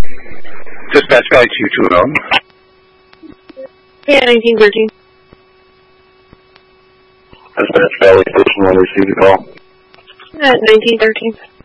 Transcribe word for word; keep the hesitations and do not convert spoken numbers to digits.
Dispatch Valley two two zero. Yeah, nineteen thirteen. Dispatch Valley Station one, received a call. Uh, nineteen thirteen.